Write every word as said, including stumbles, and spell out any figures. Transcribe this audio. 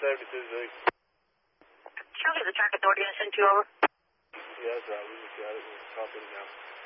seventy-two Z. Surely the track authority has sent you over. Yeah, that's right. We just got it. We're copying it now.